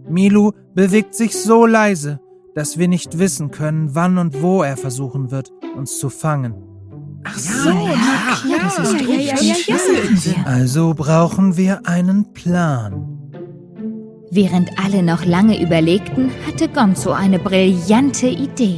Milu bewegt sich so leise, dass wir nicht wissen können, wann und wo er versuchen wird, uns zu fangen. Ach so, na klar. Das ist richtig. Also brauchen wir einen Plan. Während alle noch lange überlegten, hatte Gonzo eine brillante Idee.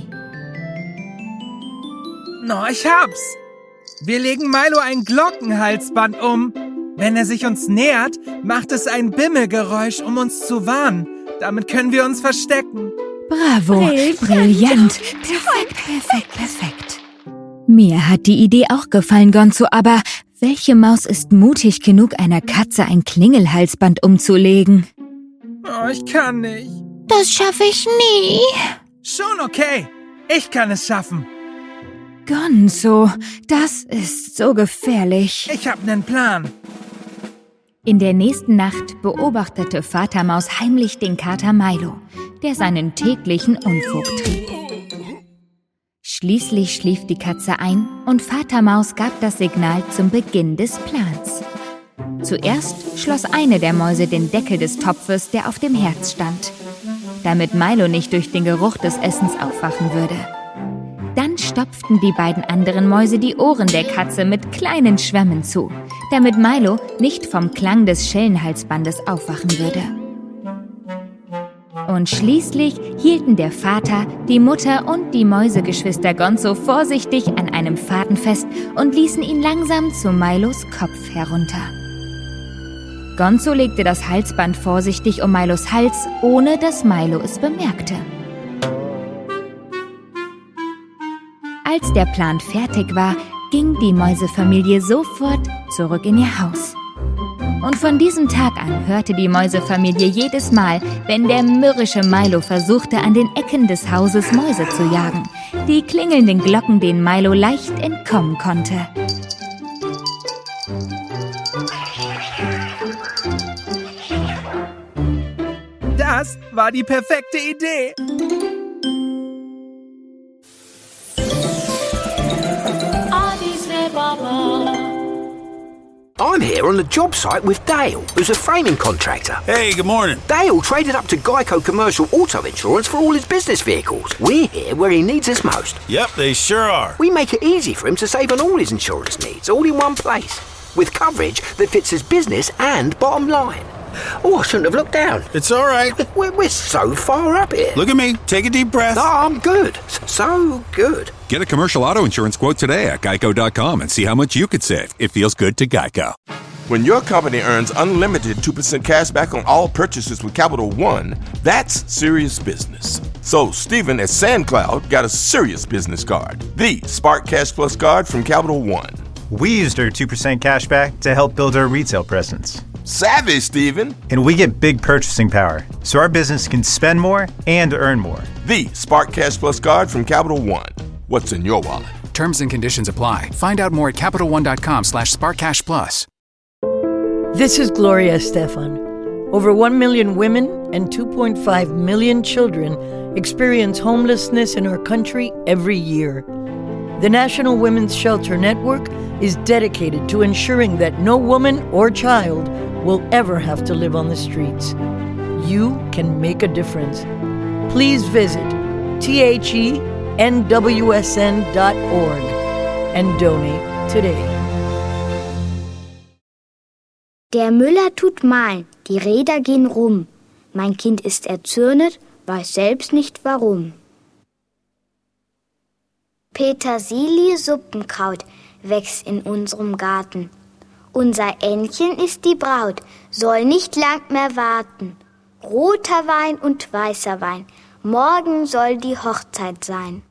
Ich hab's! Wir legen Milo ein Glockenhalsband um. Wenn er sich uns nähert, macht es ein Bimmelgeräusch, um uns zu warnen. Damit können wir uns verstecken. Bravo, brillant. Perfekt. Mir hat die Idee auch gefallen, Gonzo, aber welche Maus ist mutig genug, einer Katze ein Klingelhalsband umzulegen? Ich kann nicht. Das schaffe ich nie. Schon okay. Ich kann es schaffen. Gonzo, das ist so gefährlich. Ich hab nen Plan. In der nächsten Nacht beobachtete Vater Maus heimlich den Kater Milo, der seinen täglichen Unfug trieb. Schließlich schlief die Katze ein und Vater Maus gab das Signal zum Beginn des Plans. Zuerst schloss eine der Mäuse den Deckel des Topfes, der auf dem Herd stand, damit Milo nicht durch den Geruch des Essens aufwachen würde. Dann stopften die beiden anderen Mäuse die Ohren der Katze mit kleinen Schwämmen zu, damit Milo nicht vom Klang des Schellenhalsbandes aufwachen würde. Und schließlich hielten der Vater, die Mutter und die Mäusegeschwister Gonzo vorsichtig an einem Faden fest und ließen ihn langsam zu Milos Kopf herunter. Gonzo legte das Halsband vorsichtig um Milos Hals, ohne dass Milo es bemerkte. Als der Plan fertig war, ging die Mäusefamilie sofort zurück in ihr Haus. Und von diesem Tag an hörte die Mäusefamilie jedes Mal, wenn der mürrische Milo versuchte, an den Ecken des Hauses Mäuse zu jagen, die klingelnden Glocken, denen Milo leicht entkommen konnte. Das war die perfekte Idee. I'm here on the job site with Dale, who's a framing contractor. Hey, good morning. Dale traded up to Geico Commercial Auto Insurance for all his business vehicles. We're here where he needs us most. Yep, they sure are. We make it easy for him to save on all his insurance needs, all in one place, with coverage that fits his business and bottom line. Oh, I shouldn't have looked down. It's all right. We're so far up here. Look at me. Take a deep breath. No, I'm good. So good. Get a commercial auto insurance quote today at geico.com and see how much you could save. It feels good to Geico. When your company earns unlimited 2% cash back on all purchases with Capital One, that's serious business. So Stephen at SandCloud got a serious business card, the Spark Cash Plus card from Capital One. We used our 2% cash back to help build our retail presence. Savvy, Stephen. And we get big purchasing power, so our business can spend more and earn more. The Spark Cash Plus card from Capital One. What's in your wallet? Terms and conditions apply. Find out more at CapitalOne.com/SparkCashPlus. This is Gloria Estefan. Over 1 million women and 2.5 million children experience homelessness in our country every year. The National Women's Shelter Network is dedicated to ensuring that no woman or child will ever have to live on the streets. You can make a difference. Please visit thenwsn.org and donate today. Der Müller tut malen, die Räder gehen rum. Mein Kind ist erzürnet, weiß selbst nicht warum. Petersilie-Suppenkraut wächst in unserem Garten. Unser Ännchen ist die Braut, soll nicht lang mehr warten. Roter Wein und weißer Wein, morgen soll die Hochzeit sein.